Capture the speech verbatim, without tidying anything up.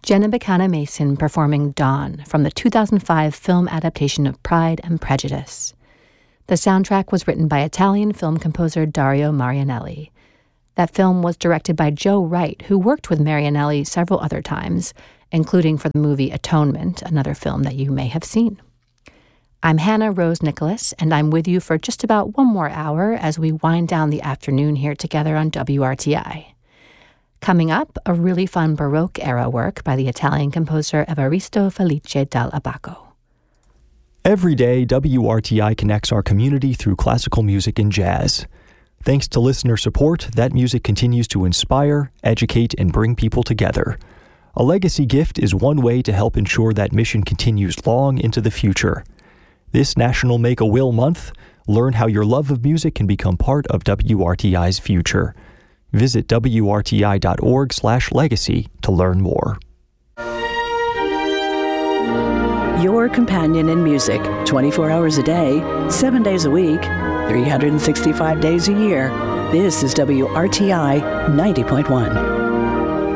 Jenna Buchanan Mason performing Dawn from the two thousand five film adaptation of Pride and Prejudice. The soundtrack was written by Italian film composer Dario Marianelli. That film was directed by Joe Wright, who worked with Marianelli several other times, including for the movie Atonement, another film that you may have seen. I'm Hannah Rose Nicholas, and I'm with you for just about one more hour as we wind down the afternoon here together on W R T I. Coming up, a really fun Baroque-era work by the Italian composer Evaristo Felice dal Abaco. Every day, W R T I connects our community through classical music and jazz. Thanks to listener support, that music continues to inspire, educate, and bring people together. A legacy gift is one way to help ensure that mission continues long into the future. This National Make-A-Will Month, learn how your love of music can become part of W R T I's future. Visit W R T I dot org slash legacy to learn more. Your companion in music, twenty-four hours a day, seven days a week, three hundred sixty-five days a year. This is W R T I ninety point one.